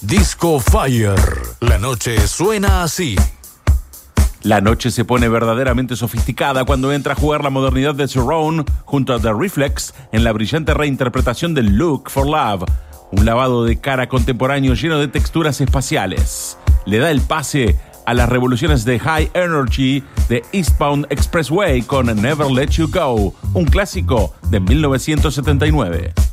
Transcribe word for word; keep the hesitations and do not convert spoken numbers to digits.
Disco Fire. La noche suena así. La noche se pone verdaderamente sofisticada cuando entra a jugar la modernidad de Surround junto a The Reflex en la brillante reinterpretación de Look for Love, un lavado de cara contemporáneo lleno de texturas espaciales. Le da el pase a las revoluciones de High Energy de Eastbound Expressway con Never Let You Go, un clásico de mil novecientos setenta y nueve.